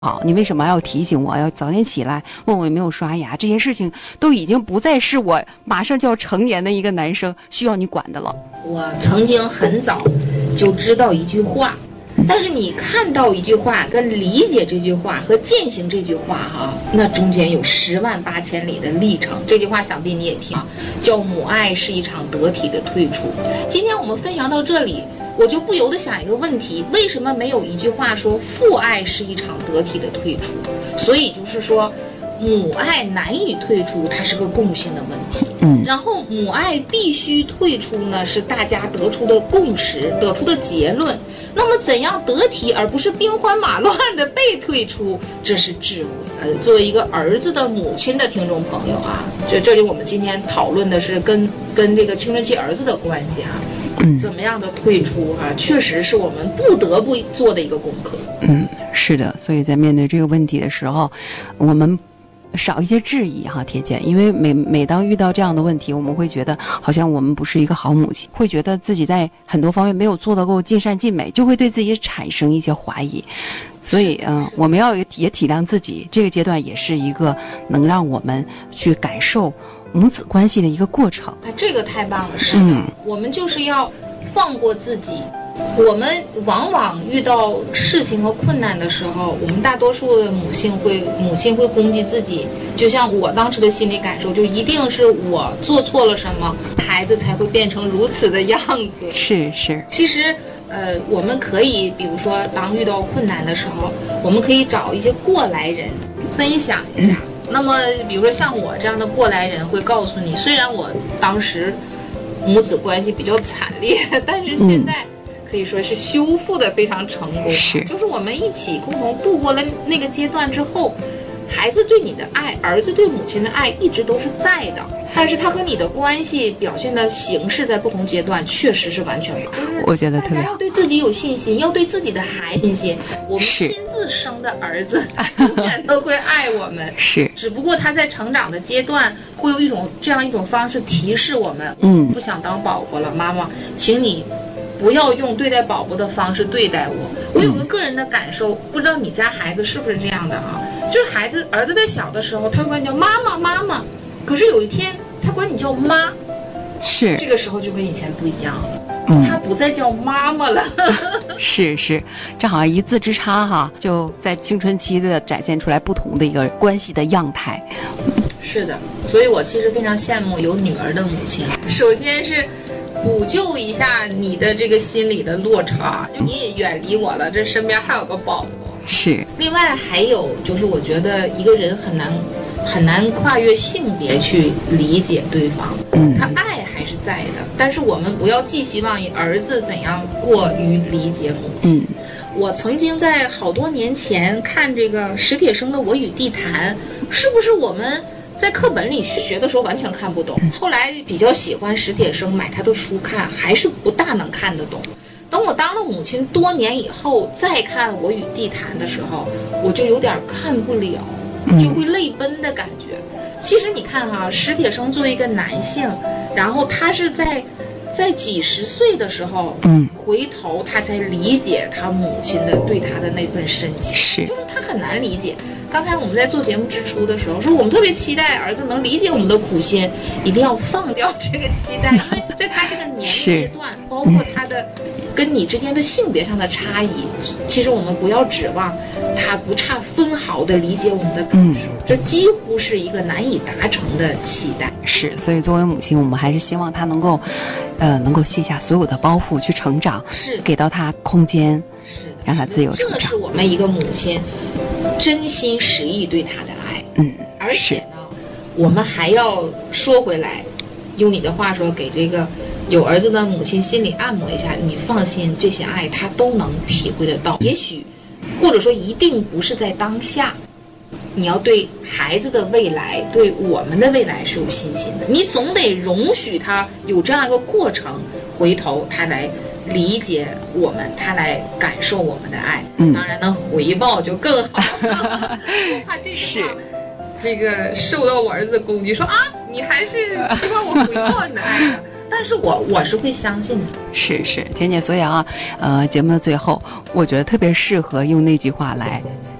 好，你为什么要提醒我要早点起来，问我有没有刷牙？这些事情都已经不再是我马上就要成年的一个男生需要你管的了。 我曾经很早就知道一句话，但是你看到一句话跟理解这句话和践行这句话那中间有108000里的历程。这句话想必你也听，叫母爱是一场得体的退出。今天我们分享到这里，我就不由得想一个问题，为什么没有一句话说父爱是一场得体的退出？所以就是说母爱难以退出，它是个共性的问题。然后母爱必须退出呢，是大家得出的共识，得出的结论。那么怎样得体而不是兵荒马乱的被退出，这是智慧。作为一个儿子的母亲的听众朋友这里我们今天讨论的是跟这个青春期儿子的关系怎么样的退出确实是我们不得不做的一个功课。 是的，所以在面对这个问题的时候，我们少一些质疑铁姐，因为每当遇到这样的问题，我们会觉得好像我们不是一个好母亲，会觉得自己在很多方面没有做得够尽善尽美，就会对自己产生一些怀疑。所以我们要也体谅自己，这个阶段也是一个能让我们去感受母子关系的一个过程。 这个太棒了。是的，我们就是要放过自己。我们往往遇到事情和困难的时候，我们大多数的母亲会攻击自己，就像我当时的心理感受，就一定是我做错了什么，孩子才会变成如此的样子。是。其实我们可以比如说当遇到困难的时候，我们可以找一些过来人分享一下。那么比如说像我这样的过来人会告诉你，虽然我当时母子关系比较惨烈，但是现在可以说是修复的非常成功。就是我们一起共同度过了那个阶段之后，孩子对你的爱，儿子对母亲的爱一直都是在的，但是他和你的关系表现的形式在不同阶段确实是完全不同。我觉得特别好，大家要对自己有信心，要对自己的孩子信心。我们亲自生的儿子永远都会爱我们。只不过他在成长的阶段会有这样一种方式提示我们，不想当宝宝了，妈妈请你不要用对待宝宝的方式对待我。我有个人的感受，不知道你家孩子是不是这样的就是儿子在小的时候，他会管你叫妈妈妈妈，可是有一天他管你叫妈，这个时候就跟以前不一样了。他不再叫妈妈了。是，这好像一字之差就在青春期的展现出来不同的一个关系的样态。是的，所以我其实非常羡慕有女儿的母亲。首先是补救一下你的这个心理的落差，就你也远离我了，这身边还有个宝宝。另外还有就是我觉得一个人很难跨越性别去理解对方，他爱还是在的，但是我们不要寄希望于儿子怎样过于理解母亲。我曾经在好多年前看这个史铁生的《我与地坛》，是不是我们在课本里学的时候完全看不懂，后来比较喜欢史铁生，买他的书看，还是不大能看得懂。等我当了母亲多年以后再看《我与地坛》的时候，我就有点看不了，就会泪奔的感觉。其实你看史铁生作为一个男性，然后他是在几十岁的时候回头他才理解他母亲的对他的那份深情，就是他很难理解。刚才我们在做节目之初的时候说，我们特别期待儿子能理解我们的苦心，一定要放掉这个期待，因为在他这个年龄阶段，包括他的跟你之间的性别上的差异，其实我们不要指望他不差分毫的理解我们的感受，这几乎是一个难以达成的期待。所以作为母亲，我们还是希望他能够卸下所有的包袱去成长，给到他空间，让他自由成长。这是我们一个母亲真心实意对他的爱。而且呢，我们还要说回来，用你的话说，给这个有儿子的母亲心里按摩一下，你放心，这些爱他都能体会得到。也许或者说一定不是在当下，你要对孩子的未来，对我们的未来是有信心的。你总得容许他有这样一个过程，回头他来理解我们，他来感受我们的爱。当然呢，回报就更好。我怕这句话这个受到我儿子的攻击，说你还是希望我回报你的爱的。但是我是会相信的。田姐，所以节目的最后，我觉得特别适合用那句话来